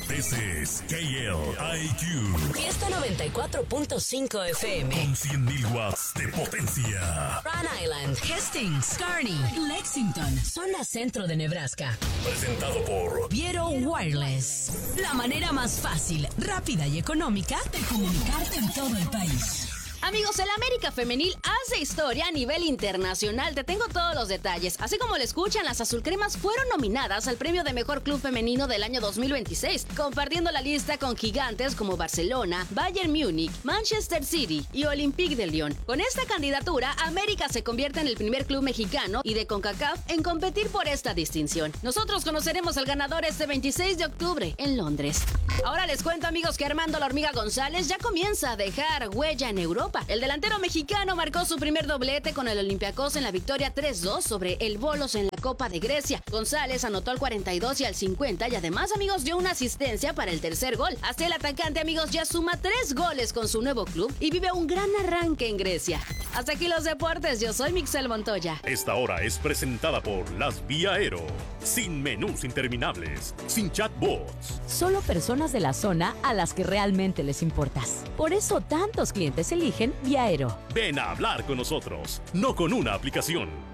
This is KLIQ. Fiesta 94.5 FM. Con 100.000 watts de potencia. Rhode Island, Hastings, Kearney, Lexington, zona centro de Nebraska. Presentado por Viero Wireless. La manera más fácil, rápida y económica de comunicarte en todo el país. Amigos, el América Femenil hace historia a nivel internacional. Te tengo todos los detalles. Así como lo escuchan, las azulcremas fueron nominadas al premio de Mejor Club Femenino del año 2026, compartiendo la lista con gigantes como Barcelona, Bayern Múnich, Manchester City y Olympique de Lyon. Con esta candidatura, América se convierte en el primer club mexicano y de CONCACAF en competir por esta distinción. Nosotros conoceremos al ganador este 26 de octubre en Londres. Ahora les cuento, amigos, que Armando La Hormiga González ya comienza a dejar huella en Europa. El delantero mexicano marcó su primer doblete con el Olympiacos en la victoria 3-2 sobre el Volos en la Copa de Grecia. González anotó al 42 y al 50 y además, amigos, dio una asistencia para el tercer gol. Así el atacante, amigos, ya suma 3 goles con su nuevo club y vive un gran arranque en Grecia. Hasta aquí los deportes, yo soy Mixel Montoya. Esta hora es presentada por Las Vía Aero. Sin menús interminables, sin chatbots. Solo personas de la zona a las que realmente les importas. Por eso tantos clientes eligen Vía Aero. Ven a hablar con nosotros, no con una aplicación.